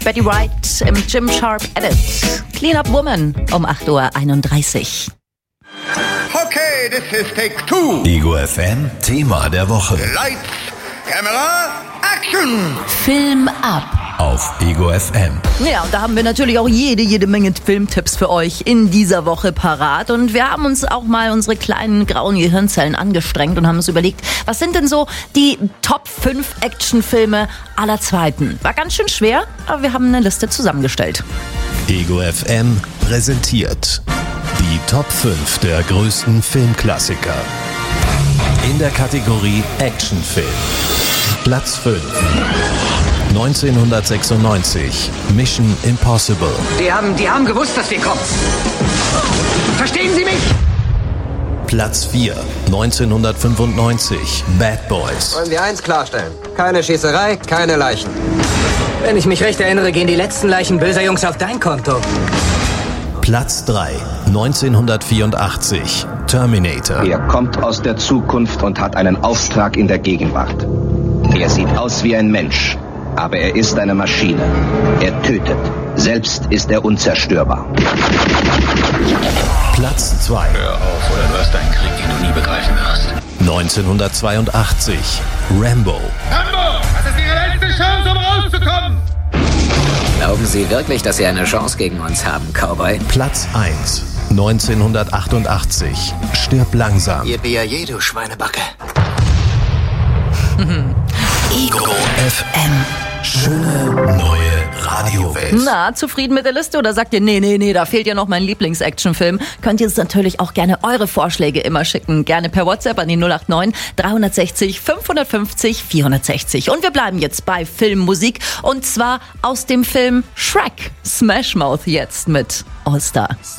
Betty Wright im Jim Sharp Edit. Clean Up Woman um 8:31 Uhr. Okay, this is take two. Ego FM, Thema der Woche. Lights, Camera, Action! Film ab. Auf Ego FM. Ja, und da haben wir natürlich auch jede Menge Filmtipps für euch in dieser Woche parat. Und wir haben uns auch mal unsere kleinen grauen Gehirnzellen angestrengt und haben uns überlegt, was sind denn so die Top 5 Actionfilme aller Zeiten? War ganz schön schwer, aber wir haben eine Liste zusammengestellt. Ego FM präsentiert die Top 5 der größten Filmklassiker. In der Kategorie Actionfilm. Platz 5. 1996, Mission Impossible. Die haben gewusst, dass wir kommen. Verstehen Sie mich? Platz 4, 1995, Bad Boys. Wollen wir eins klarstellen? Keine Schießerei, keine Leichen. Wenn ich mich recht erinnere, gehen die letzten Leichen böser Jungs auf dein Konto. Platz 3, 1984, Terminator. Er kommt aus der Zukunft und hat einen Auftrag in der Gegenwart. Er sieht aus wie ein Mensch, aber er ist eine Maschine. Er tötet. Selbst ist er unzerstörbar. Platz 2. Hör auf, oder du hast einen Krieg, den du nie begreifen wirst. 1982, Rambo. Rambo, das ist Ihre letzte Chance, um rauszukommen! Glauben Sie wirklich, dass Sie eine Chance gegen uns haben, Cowboy? Platz 1, 1988, Stirb langsam. Yippie, du Schweinebacke. Ego FM. Schöne neue Radiowelt. Na, zufrieden mit der Liste oder sagt ihr, nee, da fehlt ja noch mein Lieblings-Actionfilm? Könnt ihr uns natürlich auch gerne eure Vorschläge immer schicken. Gerne per WhatsApp an die 089 360 550 460. Und wir bleiben jetzt bei Filmmusik und zwar aus dem Film Shrek. Smash Mouth jetzt mit All Star.